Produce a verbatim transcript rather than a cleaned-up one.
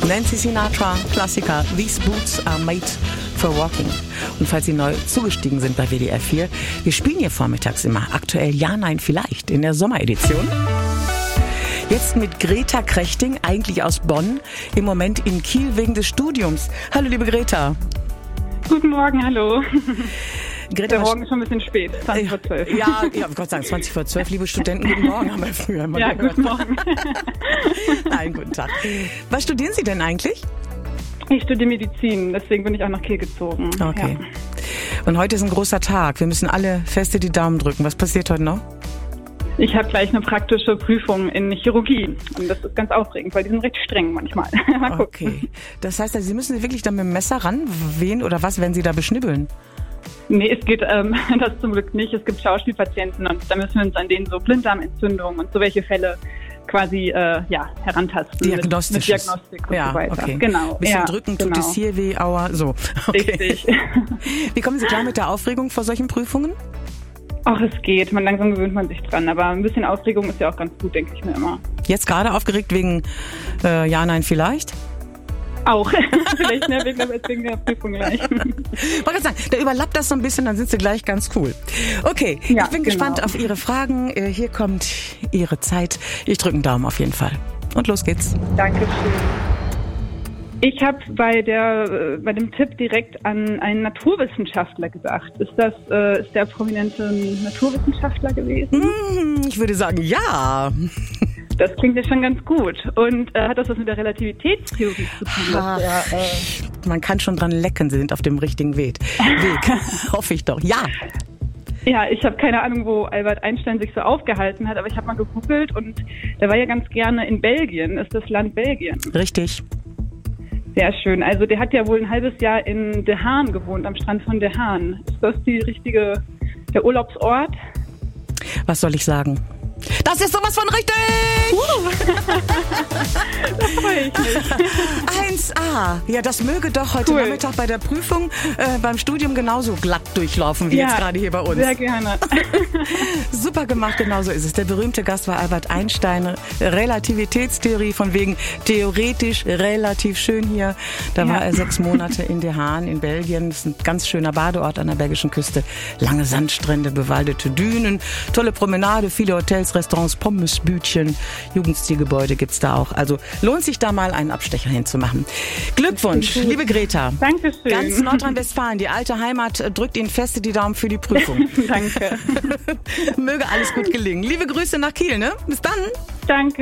Nancy Sinatra, Klassiker, These Boots are made for walking. Und falls Sie neu zugestiegen sind bei W D R vier, wir spielen hier vormittags immer aktuell Ja, Nein, Vielleicht in der Sommeredition. Jetzt mit Greta Krechting, eigentlich aus Bonn, im Moment in Kiel wegen des Studiums. Hallo, liebe Greta. Guten Morgen, hallo. Greta, der Morgen ist schon ein bisschen spät, zwanzig vor zwölf. Ja, ja, Gott sei Dank, zwanzig vor zwölf, liebe Studenten, guten Morgen, haben wir früher mal ja, gehört. Guten Morgen. Nein, guten Tag. Was studieren Sie denn eigentlich? Ich studiere Medizin, deswegen bin ich auch nach Kiel gezogen. Okay. Ja. Und heute ist ein großer Tag. Wir müssen alle feste die Daumen drücken. Was passiert heute noch? Ich habe gleich eine praktische Prüfung in Chirurgie und das ist ganz aufregend, weil die sind recht streng manchmal. Mal gucken. Okay. Das heißt, Sie müssen wirklich dann mit dem Messer ran? Wen oder was werden Sie da beschnibbeln? Nee, es geht ähm, das zum Glück nicht. Es gibt Schauspielpatienten und da müssen wir uns an denen so Blinddarmentzündungen und so welche Fälle quasi äh, ja, herantasten. Diagnostisch. Mit, mit Diagnostik und ja, so weiter. Okay. Genau. Bisschen ja, drücken, genau. tut es hier weh, aua, so. Okay. Richtig. Wie kommen Sie klar mit der Aufregung vor solchen Prüfungen? Ach, es geht. Man langsam gewöhnt man sich dran. Aber ein bisschen Aufregung ist ja auch ganz gut, denke ich mir immer. Jetzt gerade aufgeregt wegen äh, Ja, Nein, Vielleicht? Auch. Vielleicht ne, wegen, der, wegen der Prüfung gleich. Ich wollte gerade sagen, da überlappt das so ein bisschen, dann sind Sie gleich ganz cool. Okay, ja, ich bin genau. gespannt auf Ihre Fragen. Hier kommt Ihre Zeit. Ich drücke einen Daumen auf jeden Fall. Und los geht's. Dankeschön. Ich habe bei der bei dem Tipp direkt an einen Naturwissenschaftler gedacht. Ist das äh, ist der prominente Naturwissenschaftler gewesen? Hm, ich würde sagen, ja. Das klingt ja schon ganz gut. Und äh, hat das was mit der Relativitätstheorie zu tun? Ach, der, äh man kann schon dran lecken, Sie sind auf dem richtigen Weg. Weg. Hoffe ich doch. Ja. Ja, ich habe keine Ahnung, wo Albert Einstein sich so aufgehalten hat, aber ich habe mal gegoogelt und der war ja ganz gerne in Belgien. Ist das Land Belgien? Richtig. Sehr schön. Also der hat ja wohl ein halbes Jahr in De Haan gewohnt, am Strand von De Haan. Ist das die richtige, der Urlaubsort? Was soll ich sagen? Das ist sowas von richtig! Uh. Da freue ich mich. eins a. Ja, das möge doch heute Cool. Nachmittag bei der Prüfung äh, beim Studium genauso glatt durchlaufen wie Ja, jetzt gerade hier bei uns. Sehr gerne. Super gemacht, genau so ist es. Der berühmte Gast war Albert Einstein. Relativitätstheorie von wegen theoretisch relativ schön hier. Da Ja. war er sechs Monate in De Haan in Belgien. Das ist ein ganz schöner Badeort an der belgischen Küste. Lange Sandstrände, bewaldete Dünen, tolle Promenade, viele Hotels, Restaurants, Pommesbütchen, Jugendstilgebäude gibt's da auch. Also lohnt sich da mal einen Abstecher hinzumachen. Glückwunsch, liebe Greta. Dankeschön. Ganz Nordrhein-Westfalen, die alte Heimat, drückt Ihnen feste die Daumen für die Prüfung. Danke. Möge alles gut gelingen. Liebe Grüße nach Kiel, ne? Bis dann. Danke.